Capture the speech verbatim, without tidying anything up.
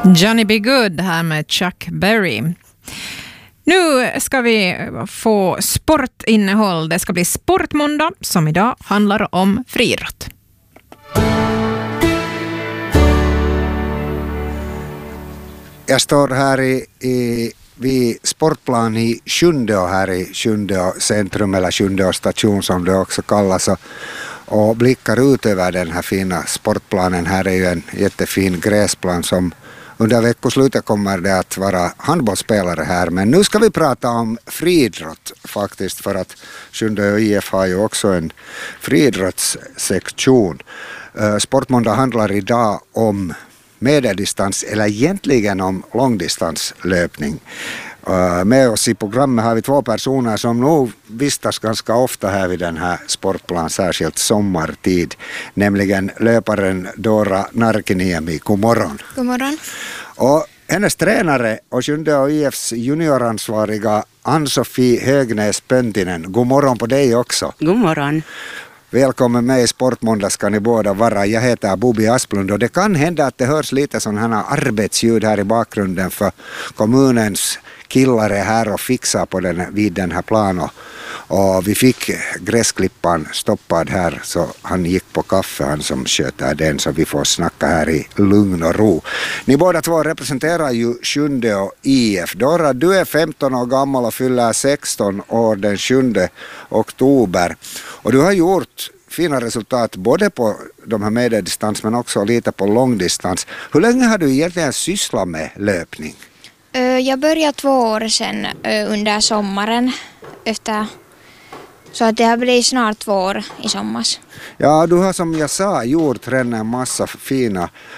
Johnny B. Good här med Chuck Berry. Nu ska vi få sportinnehåll. Det ska bli Sportmåndag som idag handlar om friidrott. Jag står här i, i vid Sportplan i Sjundeå här i Sjundeå centrum eller Sjundeå station som det också kallas och, och blickar ut över den här fina sportplanen. Här är ju en jättefin gräsplan som under veckoslutet kommer det att vara handbollsspelare här, men nu ska vi prata om friidrott faktiskt, för att Sjundeå I F har ju också en friidrottssektion. Sportmåndag handlar idag om medeldistans eller egentligen om långdistanslöpning. Med oss i programmet har vi två personer som nog vistas ganska ofta här vid den här sportplan, särskilt sommartid, nämligen löparen Dora Narkiniemi. God morgon. God morgon. Och hennes tränare och Sjundeå I F:s junioransvariga Ann-Sofie Högnäs-Pöntinen. God morgon på dig också. God morgon. Välkommen med i Sportmåndag ska ni båda vara. Jag heter Bobby Asplund och det kan hända att det hörs lite sådana här arbetsljud här i bakgrunden, för kommunens killar är här och fixar på den, vid den här planen. Och vi fick gräsklippan stoppad här, så han gick på kaffe, han som sköter den, så vi får snacka här i lugn och ro. Ni båda två representerar ju Sjundeå I F. Dora, du är femton år gammal och fyller sexton år den sjunde oktober. Och du har gjort fina resultat både på de här medeldistans men också lite på långdistans. Hur länge har du egentligen sysslat med löpning? Jag började två år sedan under sommaren, efter, så att det har blivit snart två år i sommar. Ja, du har som jag sa gjort redan en massa fina